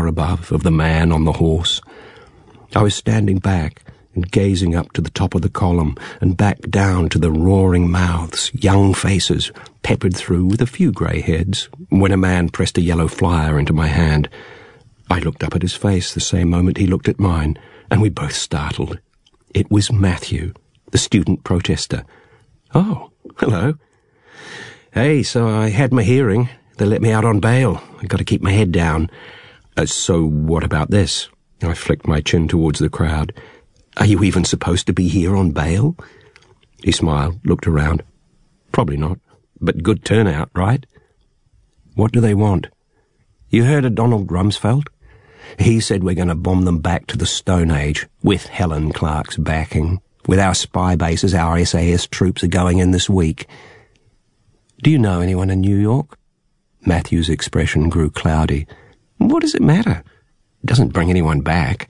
far above, of the man on the horse. I was standing back and gazing up to the top of the column and back down to the roaring mouths, young faces, peppered through with a few grey heads, when a man pressed a yellow flyer into my hand. I looked up at his face the same moment he looked at mine, and we both startled. It was Matthew, the student protester. "Oh, hello." "Hey, so I had my hearing. They let me out on bail. I've got to keep my head down." So what about this?" I flicked my chin towards the crowd. "Are you even supposed to be here on bail?" He smiled, looked around. "Probably not, but good turnout, right?" "What do they want?" "You heard of Donald Rumsfeld? He said we're going to bomb them back to the Stone Age, with Helen Clark's backing. With our spy bases, our SAS troops are going in this week." "Do you know anyone in New York?" Matthew's expression grew cloudy. "What does it matter? It doesn't bring anyone back."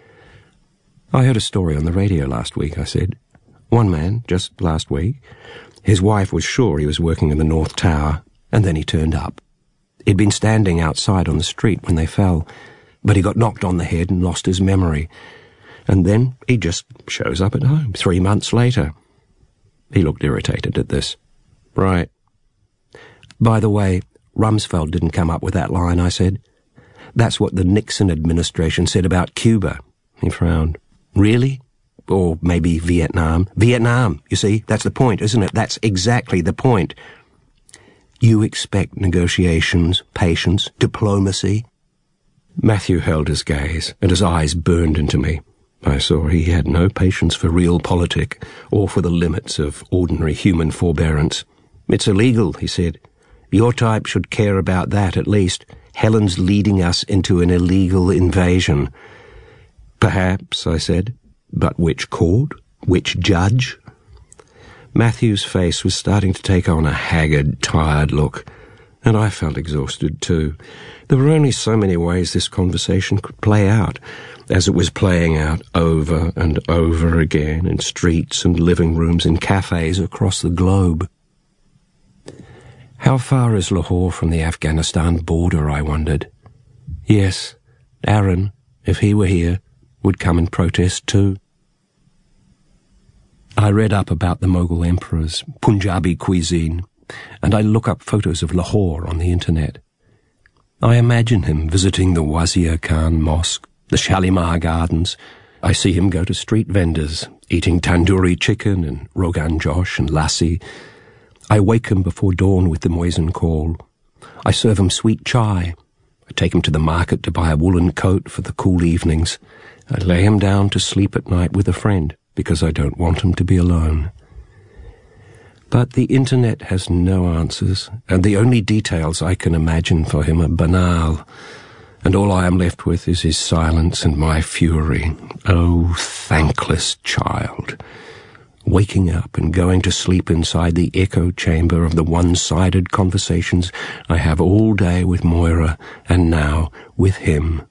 "I heard a story on the radio last week," I said. "One man, just last week. His wife was sure he was working in the North Tower, and then he turned up. He'd been standing outside on the street when they fell, but he got knocked on the head and lost his memory. And then he just shows up at home 3 months later." He looked irritated at this. "Right. By the way, Rumsfeld didn't come up with that line," I said. "That's what the Nixon administration said about Cuba." He frowned. "Really? Or maybe Vietnam?" "Vietnam, you see, that's the point, isn't it? That's exactly the point. You expect negotiations, patience, diplomacy." Matthew held his gaze, and his eyes burned into me. I saw he had no patience for realpolitik, or for the limits of ordinary human forbearance. "It's illegal," he said. "Your type should care about that, at least. Helen's leading us into an illegal invasion." "Perhaps," I said. "But which court? Which judge?" Matthew's face was starting to take on a haggard, tired look, and I felt exhausted too. There were only so many ways this conversation could play out, as it was playing out over and over again in streets and living rooms in cafes across the globe. How far is Lahore from the Afghanistan border, I wondered. Yes, Aaron, if he were here, would come and protest too. I read up about the Mughal emperors, Punjabi cuisine, and I look up photos of Lahore on the internet. I imagine him visiting the Wazir Khan Mosque, the Shalimar Gardens. I see him go to street vendors, eating tandoori chicken and Rogan Josh and lassi. I wake him before dawn with the muezzin call. I serve him sweet chai. I take him to the market to buy a woolen coat for the cool evenings. I lay him down to sleep at night with a friend, because I don't want him to be alone. But the internet has no answers, and the only details I can imagine for him are banal, and all I am left with is his silence and my fury. Oh, thankless child! Waking up and going to sleep inside the echo chamber of the one-sided conversations I have all day with Moira, and now with him.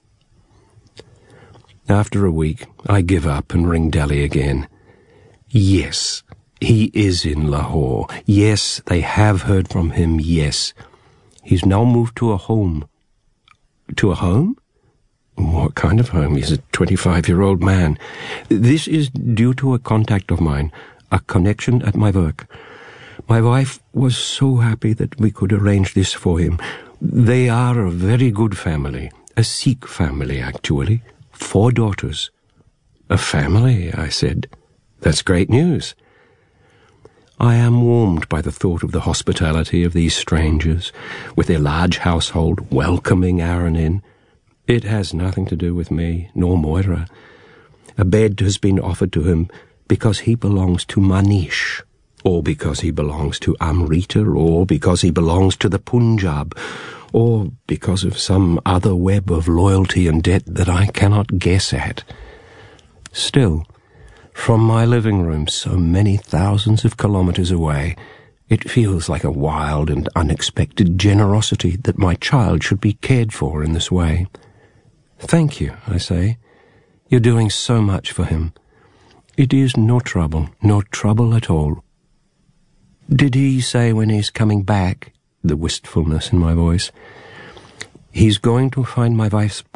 After a week, I give up and ring Delhi again. Yes, he is in Lahore. Yes, they have heard from him, yes. He's now moved to a home. To a home? What kind of home? He's a 25-year-old man. This is due to a contact of mine, a connection at my work. My wife was so happy that we could arrange this for him. They are a very good family, a Sikh family, actually. 4 daughters. A family, I said. That's great news. I am warmed by the thought of the hospitality of these strangers, with their large household welcoming Aaron in. It has nothing to do with me, nor Moira. A bed has been offered to him because he belongs to Manish, or because he belongs to Amrita, or because he belongs to the Punjab, or because of some other web of loyalty and debt that I cannot guess at. Still, from my living room so many thousands of kilometers away, it feels like a wild and unexpected generosity that my child should be cared for in this way. Thank you, I say. You're doing so much for him. It is no trouble at all. Did he say when he's coming back? The wistfulness in my voice. He's going to find my wife's